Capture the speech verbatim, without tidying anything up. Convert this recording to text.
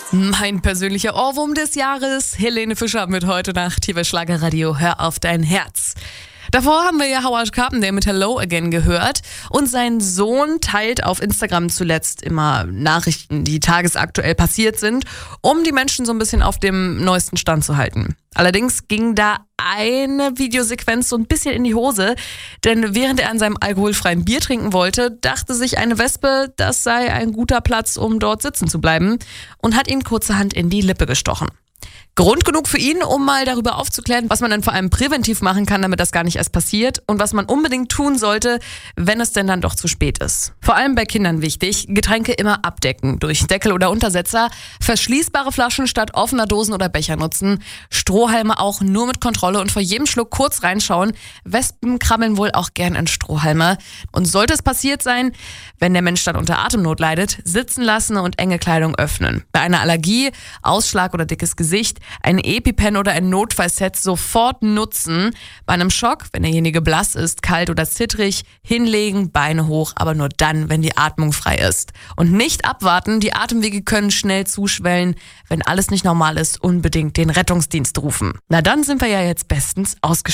Mein persönlicher Ohrwurm des Jahres, Helene Fischer mit Heute Nacht hier bei Schlagerradio. Hör auf dein Herz. Davor haben wir ja Howard Carpendale mit Hello Again gehört und sein Sohn teilt auf Instagram zuletzt immer Nachrichten, die tagesaktuell passiert sind, um die Menschen so ein bisschen auf dem neuesten Stand zu halten. Allerdings ging da eine Videosequenz so ein bisschen in die Hose, denn während er an seinem alkoholfreien Bier trinken wollte, dachte sich eine Wespe, das sei ein guter Platz, um dort sitzen zu bleiben und hat ihn kurzerhand in die Lippe gestochen. Grund genug für ihn, um mal darüber aufzuklären, was man dann vor allem präventiv machen kann, damit das gar nicht erst passiert und was man unbedingt tun sollte, wenn es denn dann doch zu spät ist. Vor allem bei Kindern wichtig, Getränke immer abdecken, durch Deckel oder Untersetzer, verschließbare Flaschen statt offener Dosen oder Becher nutzen, Strohhalme auch nur mit Kontrolle und vor jedem Schluck kurz reinschauen. Wespen krabbeln wohl auch gern in Strohhalme. Und sollte es passiert sein, wenn der Mensch dann unter Atemnot leidet, sitzen lassen und enge Kleidung öffnen. Bei einer Allergie, Ausschlag oder dickes Gesicht, ein EpiPen oder ein Notfallset sofort nutzen. Bei einem Schock, wenn derjenige blass ist, kalt oder zittrig, hinlegen, Beine hoch, aber nur dann, wenn die Atmung frei ist. Und nicht abwarten, die Atemwege können schnell zuschwellen. Wenn alles nicht normal ist, unbedingt den Rettungsdienst rufen. Na dann sind wir ja jetzt bestens ausgestattet.